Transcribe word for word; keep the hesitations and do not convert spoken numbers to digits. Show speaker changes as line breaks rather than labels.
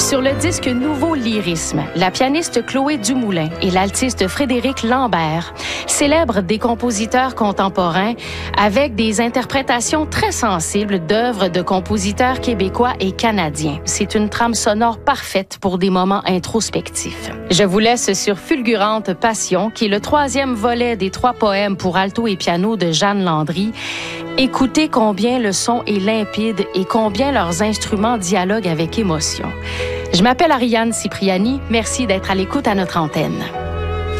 Sur le disque Nouveau Lyrisme, la pianiste Chloé Dumoulin et l'altiste Frédéric Lambert célèbrent des compositeurs contemporains avec des interprétations très sensibles d'œuvres de compositeurs québécois et canadiens. C'est une trame sonore parfaite pour des moments introspectifs. Je vous laisse sur Fulgurante Passion, qui est le troisième volet des trois poèmes pour alto et piano de Jeanne Landry. Écoutez combien le son est limpide et combien leurs instruments dialoguent avec émotion. Je m'appelle Ariane Cipriani. Merci d'être à l'écoute à notre antenne.